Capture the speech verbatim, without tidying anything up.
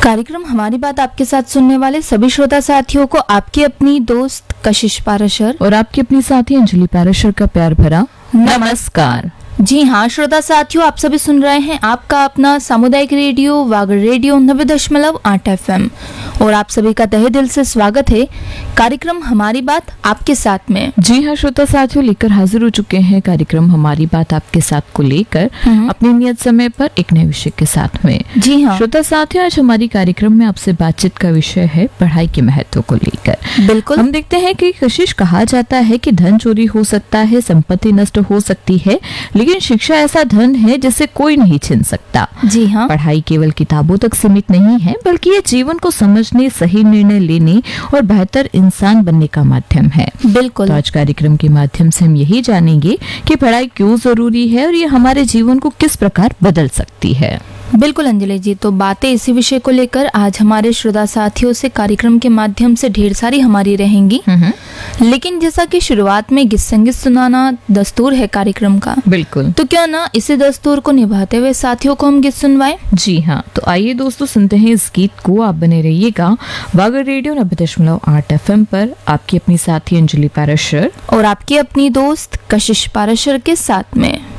कार्यक्रम हमारी बात आपके साथ सुनने वाले सभी श्रोता साथियों को आपकी अपनी दोस्त कशिश पाराशर और आपकी अपनी साथी अंजलि पाराशर का प्यार भरा नमस्कार। जी हाँ श्रोता साथियों, आप सभी सुन रहे हैं आपका अपना सामुदायिक रेडियो वागर रेडियो नब्बे दशमलव आठ एफ एम और आप सभी का तहे दिल से स्वागत है कार्यक्रम हमारी बात आपके साथ में। जी हाँ श्रोता साथियों, लेकर हाजिर हो चुके हैं कार्यक्रम हमारी बात आपके साथ को लेकर अपने नियत समय पर एक नए विषय के साथ में। जी हाँ श्रोता साथियों, आज हमारी कार्यक्रम में आपसे बातचीत का विषय है पढ़ाई के महत्व को लेकर। बिल्कुल, हम देखते हैं कि कशिश कहा जाता है कि धन चोरी हो सकता है, संपत्ति नष्ट हो सकती है, लेकिन शिक्षा ऐसा धन है जिसे कोई नहीं छीन सकता। जी हाँ, पढ़ाई केवल किताबों तक सीमित नहीं है, बल्कि ये जीवन को समझने, सही निर्णय लेने और बेहतर इंसान बनने का माध्यम है। बिल्कुल। तो आज कार्यक्रम के माध्यम से हम यही जानेंगे कि पढ़ाई क्यों जरूरी है और ये हमारे जीवन को किस प्रकार बदल सकती है। बिल्कुल अंजलि जी, तो बातें इसी विषय को लेकर आज हमारे श्रोता साथियों से कार्यक्रम के माध्यम से ढेर सारी हमारी रहेंगी। लेकिन जैसा कि शुरुआत में गीत संगीत सुनाना दस्तूर है कार्यक्रम का, बिल्कुल, तो क्यों ना इसी दस्तूर को निभाते हुए साथियों को हम गीत सुनवाएं। जी हाँ, तो आइए दोस्तों सुनते हैं इस गीत को। आप बने रहिएगा वागर रेडियो नब्बे दशमलव आठ एफ एम पर आपकी अपनी साथी अंजलि पाराशर और आपकी अपनी दोस्त कशिश पाराशर के साथ में।